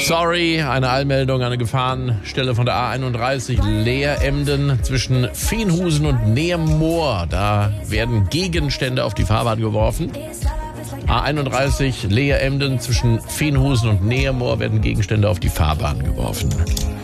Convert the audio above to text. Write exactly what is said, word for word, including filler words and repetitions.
Sorry, eine Eilmeldung, eine Gefahrenstelle von der A einunddreißig Leer-Emden zwischen Veenhusen und Nehemoor. Da werden Gegenstände auf die Fahrbahn geworfen. A einunddreißig Leer-Emden zwischen Veenhusen und Nehemoor werden Gegenstände auf die Fahrbahn geworfen.